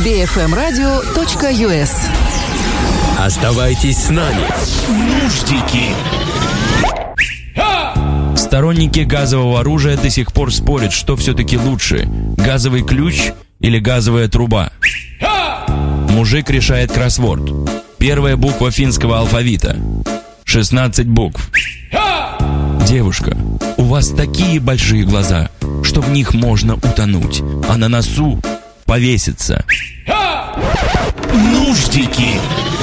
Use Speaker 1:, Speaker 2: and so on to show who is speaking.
Speaker 1: bfmradio.us.
Speaker 2: Оставайтесь с нами. Нуждики.
Speaker 3: Сторонники газового оружия до сих пор спорят, что все-таки лучше: газовый ключ или газовая труба. Мужик решает кроссворд. Первая буква финского алфавита. 16 букв. Девушка, у вас такие большие глаза, что в них можно утонуть, а на носу повеситься.
Speaker 2: Нуждики.